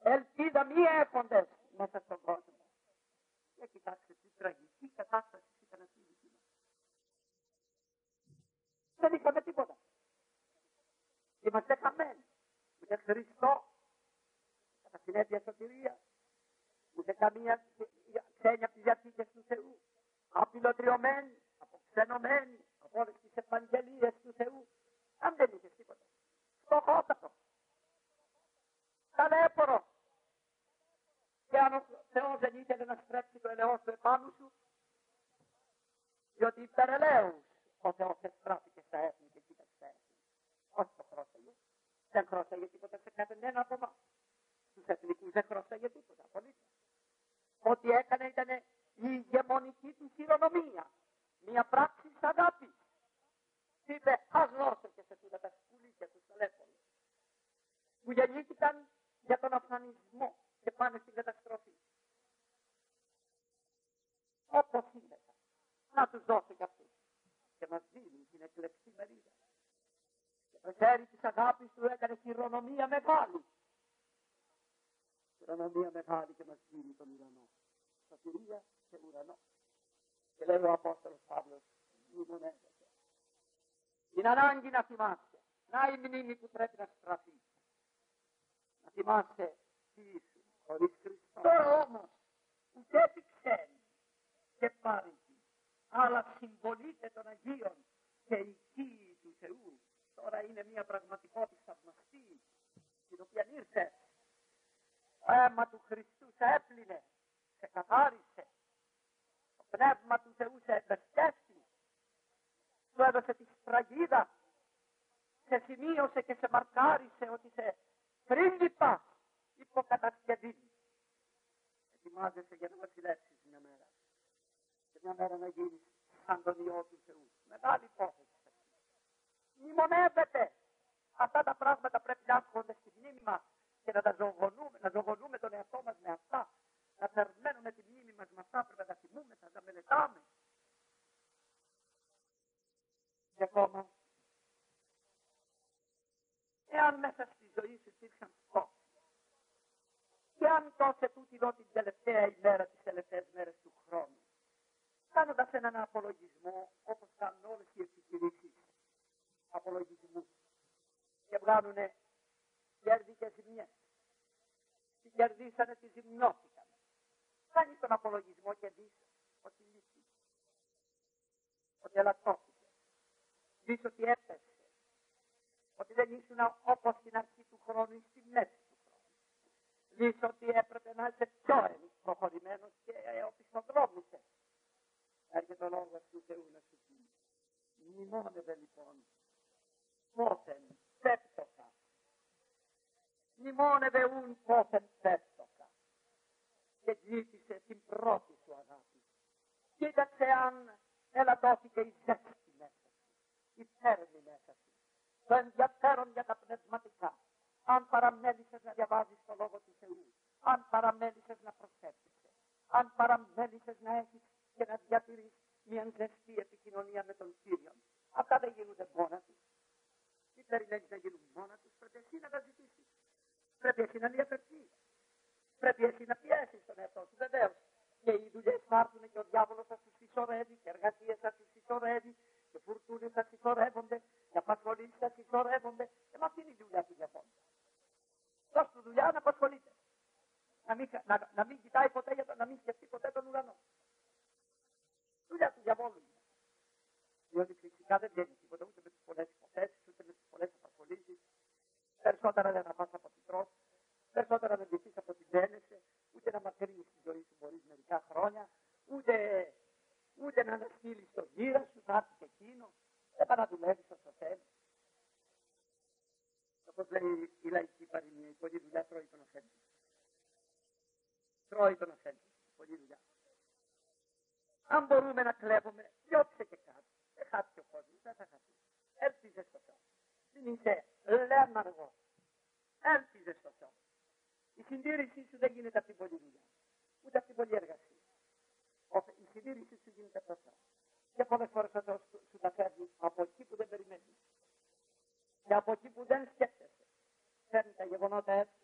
ελπίδα μη έχοντες μέσα στον κόσμο. Και κοιτάξτε τι τραγική κατάσταση ήταν αυτή η δική μας. Δεν είχαμε τίποτα. Είμαστε χαμένοι. Ούτε Χριστό, κατά συνέπεια σωτηρία, ούτε καμία ξένη από τις διαθήκες του Θεού, απειλωτριωμένοι, αποξενωμένοι από όλες τις ευαγγελίες του Θεού. Αν δεν είχες τίποτα. Φτωχότατο. Ταλέπορο. Και αν ο Θεός δεν ήθελε να στρέψει το ελαιό του επάνω σου, διότι υπερελαίους ο Θεός εστράφηκε στα έθνη και κοίταξε τα έθνη. Όχι το χρώσαγε. Δεν χρώσαγε τίποτα σε κανένα από εμάς. Τους εθνικούς δεν χρώσαγε τίποτα. Απολύτως. Ό,τι έκανε ήταν η ηγεμονική του χειρονομία. Μια πράξη της αγάπης. Είπε, ας δώσω και σε τούτα τα σκουλίκια του ταλέπολου, που γεννήθηκαν για τον αφανισμό και πάνε στην καταστροφή. Όπως είναι, να τους δώσω κι αυτούς. Και μας δίνει την εκλεκτή μερίδα. Και το χέρι της αγάπης του έκανε χειρονομία μεγάλη. Χειρονομία μεγάλη και μας δίνει τον ουρανό. Σωτηρία και ουρανό. Και λέει ο Απόστολος Παύλος, μη μονεύεται. Είναι ανάγκη να θυμάσαι. Να η μνήμη που πρέπει να στραφεί. Να θυμάσαι τι ήσουν χωρίς Χριστό. Τώρα όμως ούτε ξένοι και πάρικοι, αλλά συμπολίτε των Αγίων και οικοί του Θεού. Τώρα είναι μια πραγματικότητα θαυμαστή, την οποία ήρθε. Το αίμα του Χριστού σε έπλυνε, σε καθάρισε. Το πνεύμα του Θεού σε εμπεστεύσει. Σου έδωσε τη σφραγίδα, σε σημείωσε και σε μαρκάρισε ότι σε πρίγκιπα υποκατασκευή. Ετοιμάζεσαι για να βασιλεύσεις μια μέρα. Και μια μέρα να γίνεις σαν τον Υιό του Θεού. Μεγάλη υπόθεση. Μνημονεύεται. Αυτά τα πράγματα πρέπει να έρχονται στη μνήμη μας και να τα ζωγονούμε, να ζωγονούμε τον εαυτό μας με αυτά. Να θερμαίνουμε τη μνήμη μας με αυτά, πρέπει να τα θυμούμε, να τα μελετάμε. Και ακόμα, εάν μέσα στη ζωή σου υπήρχαν στόχοι, και αν τόσο τούτη εδώ την τελευταία ημέρα, τις τελευταίες μέρες του χρόνου, κάνοντας έναν απολογισμό, όπως κάνουν όλες οι επιχειρήσεις απολογισμού, και βγάνουνε κέρδη και ζημιές. Τι κερδίσανε, τι ζημιώθηκαν. Κάνει τον απολογισμό και δεις ότι λύσει, ότι ελαττώθηκε. Δεις ότι έπεσε, ότι δεν ήσουν όπως στην αρχή του χρόνου ή στη μέση του χρόνου. Δεις ότι έπρεπε να είσαι πιο προχωρημένος και οπισθοδρόμησε. Έρχεται ο λόγος του Θεού να σου πει. Μνημόνευε λοιπόν πότεν πέπτοκα. Μνημόνευε ουν πότεν πέπτοκα. Και ζήτησε την πρώτη σου αγάπη. Κοίταξε αν ελαττώθηκε η ζέστη μέσα. Η θέρμη μέσα σου, το ενδιαφέρον για τα πνευματικά. Αν παραμέλησες να διαβάζεις το Λόγο του Θεού, αν παραμέλησες να προσεύχεσαι, αν παραμέλησες να έχεις και να διατηρείς μια ζεστή επικοινωνία με τον Κύριο. Αυτά δεν γίνονται μόνα τους. Τι περιμένεις να γίνουν μόνα τους, πρέπει εσύ να τα ζητήσεις. Πρέπει εσύ να ενδιαφερθείς. Πρέπει εσύ να πιέσεις τον εαυτό σου, βεβαίως. Και οι δουλειές θα έρθουν και ο διάβολος θα σου συσσωρεύει, και εργασίες θα σου συσσωρεύει. Και φουρτούνες θα συσσωρεύονται, και απασχολήσεις θα συσσωρεύονται, και με αυτή είναι η δουλειά του διαβόλου. Δώσ' του δουλειά να απασχολείται. Να μην κοιτάει ποτέ να μην σκεφτεί ποτέ τον ουρανό. Δουλειά του διαβόλου είναι. Διότι φυσικά δεν βγαίνει τίποτα ούτε με τις πολλές υποθέσεις, ούτε με τις πολλές απασχολήσεις. Περισσότερα δεν θα πας από την τρως, περισσότερα δεν βγεις από την δένεσαι, ούτε να μακρύνεις τη ζωή σου μπορείς μερικά χρόνια, ούτε να αναστείλεις τον γύρα σου, να έρθει και εκείνο, δεν πάει να δουλεύεις όσο θέλεις. Όπως λέει η λαϊκή παροιμία, η πολλή δουλειά τρώει τον αφέντη. Τρώει τον αφέντη, πολλή δουλειά. Αν μπορούμε να κλέβουμε, διώξε και κάτι. Δεν χάθηκε ο κόσμος, δεν θα χαθεί. Έλπιζε στο Θεό. Δεν είσαι λέμαργο. Έλπιζε στο Θεό. Η συντήρησή σου δεν γίνεται από την πολλή δουλειά, ούτε από την πολλή εργασία. Η συντήρηση σου γίνεται από το Θεό. Και πολλές φορές ο Θεός σου τα φέρνει από εκεί που δεν περιμένεις. Και από εκεί που δεν σκέφτεσαι. Φέρνει τα γεγονότα έτσι.